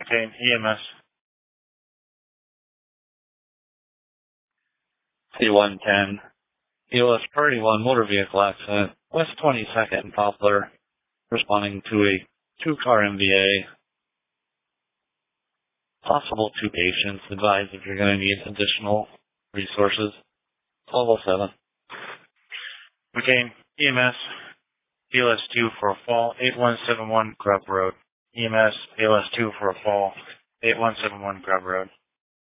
Okay, EMS. C110. EOS Priority 1 motor vehicle accident, West 22nd and Poplar, responding to a two-car MVA. Possible two patients. Advise if you're going to need additional resources. 1207. Okay, EMS, ALS2 for a fall, 8171 Grub Road. EMS, ALS2 for a fall, 8171 Grub Road.